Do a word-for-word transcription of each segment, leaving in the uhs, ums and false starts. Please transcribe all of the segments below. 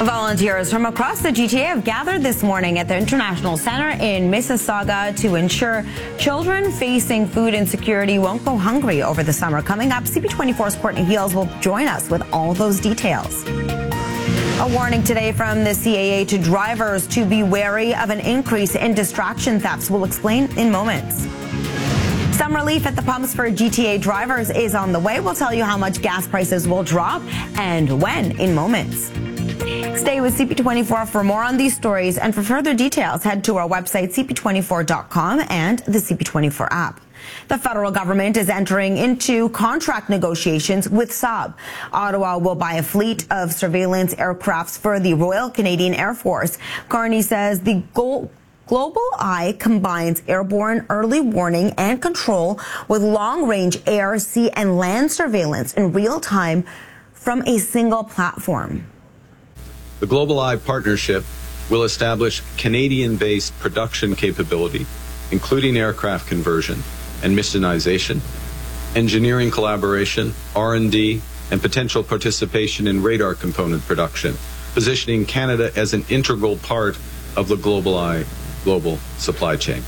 Volunteers from across the G T A have gathered this morning at the International Center in Mississauga to ensure children facing food insecurity won't go hungry over the summer. Coming up, C B twenty-four's Courtney Heels will join us with all those details. A warning today from the C A A to drivers to be wary of an increase in distraction thefts. We'll explain in moments. Some relief at the pumps for G T A drivers is on the way. We'll tell you how much gas prices will drop and when in moments. Stay with C P twenty-four for more on these stories, and for further details, head to our website, C P twenty-four dot com, and the C P twenty-four app. The federal government is entering into contract negotiations with Saab. Ottawa will buy a fleet of surveillance aircrafts for the Royal Canadian Air Force. Carney says the goal Global Eye combines airborne early warning and control with long-range air, sea, and land surveillance in real time from a single platform. The Global Eye partnership will establish Canadian-based production capability, including aircraft conversion and missionization, engineering collaboration, R and D, and potential participation in radar component production, positioning Canada as an integral part of the Global Eye global supply chain.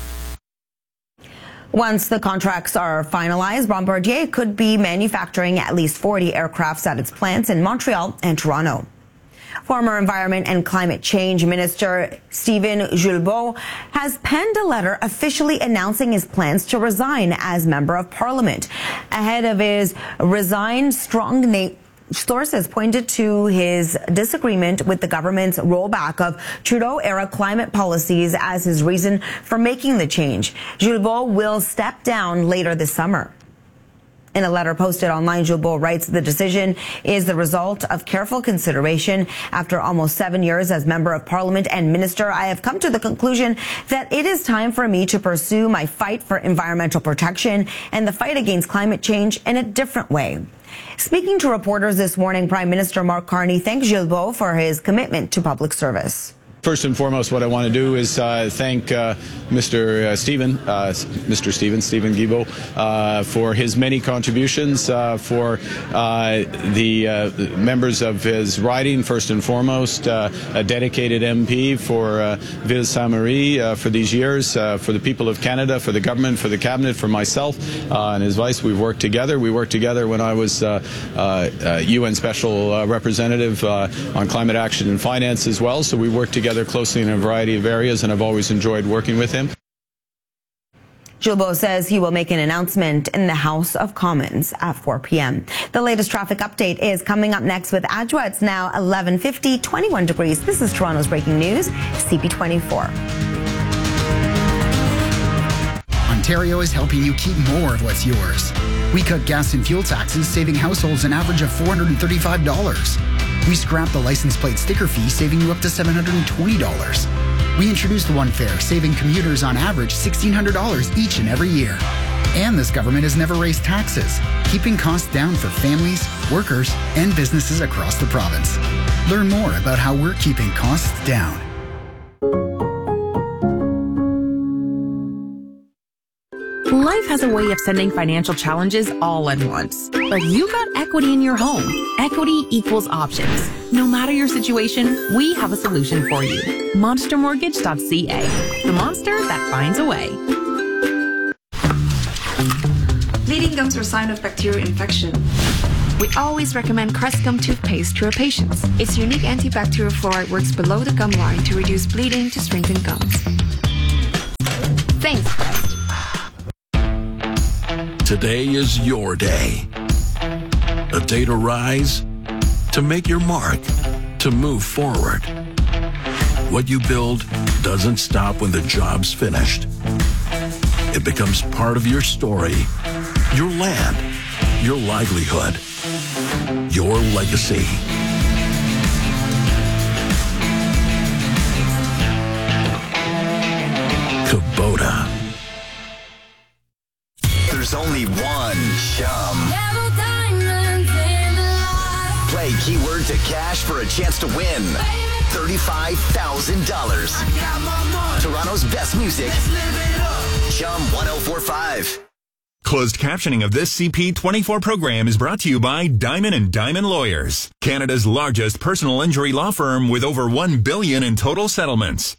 Once the contracts are finalized, Bombardier could be manufacturing at least forty aircrafts at its plants in Montreal and Toronto. Former Environment and Climate Change Minister Stephen Guilbeault has penned a letter officially announcing his plans to resign as Member of Parliament. Ahead of his resign, strong name sources pointed to his disagreement with the government's rollback of Trudeau-era climate policies as his reason for making the change. Guilbeault will step down later this summer. In a letter posted online, Guilbeault writes, the decision is the result of careful consideration. After almost seven years as Member of Parliament and Minister, I have come to the conclusion that it is time for me to pursue my fight for environmental protection and the fight against climate change in a different way. Speaking to reporters this morning, Prime Minister Mark Carney thanked Guilbeault for his commitment to public service. First and foremost, what I want to do is uh, thank uh, Mister Uh, Stephen, uh, Mister Stephen, Stephen Guilbeault, uh, for his many contributions, uh, for uh, the uh, members of his riding, first and foremost, uh, a dedicated M P for uh, Ville Sainte-Marie uh, for these years, uh, for the people of Canada, for the government, for the cabinet, for myself uh, and his vice. We've worked together. We worked together when I was uh, uh, uh, U N Special uh, Representative uh, on climate action and finance as well. So we worked together closely in a variety of areas, and I've always enjoyed working with him. Guilbeault says he will make an announcement in the House of Commons at four p m The latest traffic update is coming up next with Adjoa. It's now eleven fifty, twenty-one degrees. This is Toronto's breaking news, C P twenty-four. Ontario is helping you keep more of what's yours. We cut gas and fuel taxes, saving households an average of four hundred thirty-five dollars. We scrapped the license plate sticker fee, saving you up to seven hundred twenty dollars. We introduced One Fare, saving commuters on average one thousand six hundred dollars each and every year. And this government has never raised taxes, keeping costs down for families, workers, and businesses across the province. Learn more about how we're keeping costs down. Life has a way of sending financial challenges all at once. But you got equity in your home. Equity equals options. No matter your situation, we have a solution for you. monster mortgage dot c a. The monster that finds a way. Bleeding gums are a sign of bacterial infection. We always recommend Crest Gum toothpaste to our patients. Its unique antibacterial fluoride works below the gum line to reduce bleeding to strengthen gums. Thanks, Crest. Today is your day. A day to rise, to make your mark, to move forward. What you build doesn't stop when the job's finished. It becomes part of your story, your land, your livelihood, your legacy. Kubota. There's only one Chum. Play keyword to cash for a chance to win thirty-five thousand dollars. Toronto's best music. Chum one oh four point five. Closed captioning of this C P twenty-four program is brought to you by Diamond and Diamond Lawyers, Canada's largest personal injury law firm with over one billion dollars in total settlements.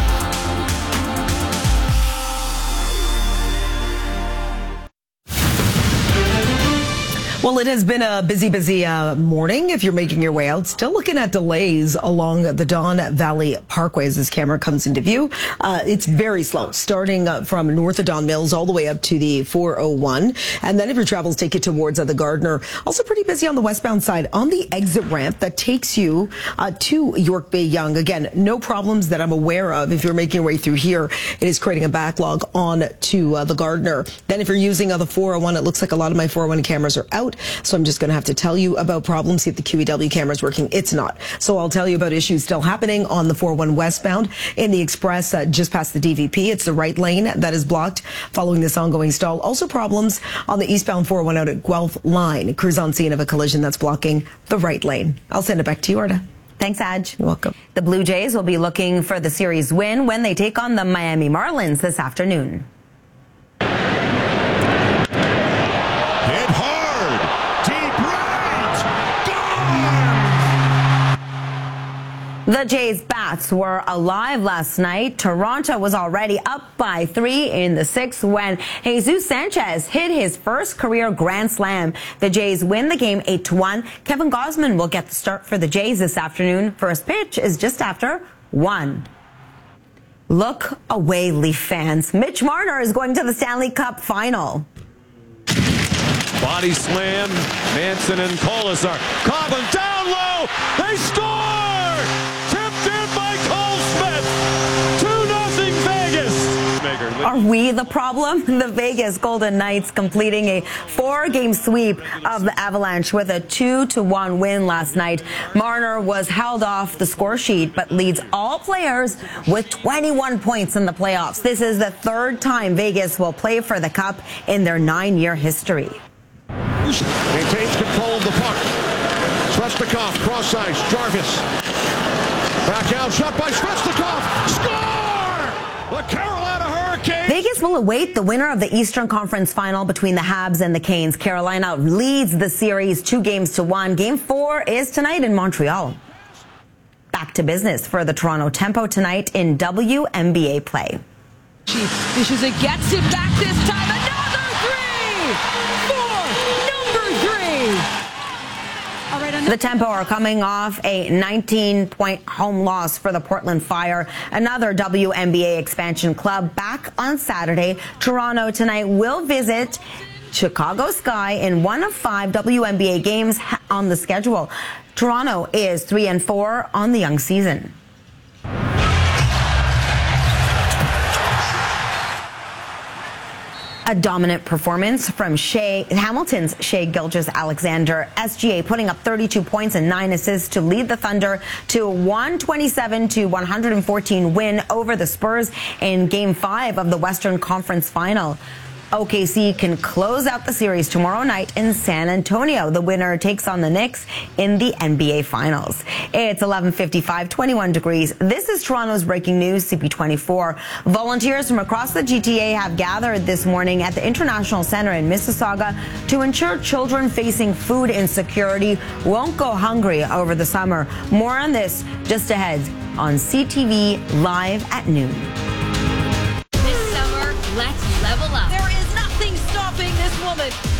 Well, it has been a busy, busy uh, morning if you're making your way out. Still looking at delays along the Don Valley Parkway as this camera comes into view. Uh, it's very slow, starting uh, from north of Don Mills all the way up to the four oh one. And then if your travels take you towards uh, the Gardiner, also pretty busy on the westbound side on the exit ramp that takes you uh, to York Bay Yonge. Again, no problems that I'm aware of. If you're making your way through here, it is creating a backlog on to uh, the Gardiner. Then if you're using uh, the four oh one, it looks like a lot of my four oh one cameras are out. So I'm just going to have to tell you about problems. See if the Q E W camera is working. It's not. So I'll tell you about issues still happening on the four oh one westbound in the express uh, just past the D V P. It's the right lane that is blocked following this ongoing stall. Also problems on the eastbound four oh one out at Guelph line. Crews on scene of a collision that's blocking the right lane. I'll send it back to you, Arda. Thanks, Aj. You're welcome. The Blue Jays will be looking for the series win when they take on the Miami Marlins this afternoon. The Jays' bats were alive last night. Toronto was already up by three in the sixth when Jesus Sanchez hit his first career grand slam. The Jays win the game eight to one. Kevin Gausman will get the start for the Jays this afternoon. First pitch is just after one. Look away, Leaf fans. Mitch Marner is going to the Stanley Cup final. Body slam, Manson and Colasar. Coghlan down low. They score! Are we the problem? The Vegas Golden Knights completing a four-game sweep of the Avalanche with a two to one win last night. Marner was held off the score sheet but leads all players with twenty-one points in the playoffs. This is the third time Vegas will play for the Cup in their nine-year history. Maintains control of the puck. Svechnikov, cross ice, Jarvis. Back out, shot by Svechnikov. Score! The Carolina Hurricanes. Vegas will await the winner of the Eastern Conference Final between the Habs and the Canes. Carolina leads the series two games to one. Game four is tonight in Montreal. Back to business for the Toronto Tempo tonight in W N B A play. Dishes it, gets it back this time. Another three for number three. All right, the Tempo are coming off a nineteen-point home loss for the Portland Fire. Another W N B A expansion club back on Saturday. Toronto tonight will visit Chicago Sky in one of five W N B A games on the schedule. Toronto is three and four on the young season. A dominant performance from Shea Hamilton's Shea Gilgeous-Alexander. S G A putting up thirty-two points and nine assists to lead the Thunder to a one twenty-seven to one fourteen win over the Spurs in Game five of the Western Conference Final. O K C can close out the series tomorrow night in San Antonio. The winner takes on the Knicks in the N B A Finals. It's eleven fifty-five, twenty-one degrees. This is Toronto's breaking news, C P twenty-four. Volunteers from across the G T A have gathered this morning at the International Center in Mississauga to ensure children facing food insecurity won't go hungry over the summer. More on this just ahead on C T V Live at noon. This summer, let's level up. There is nothing stopping this woman.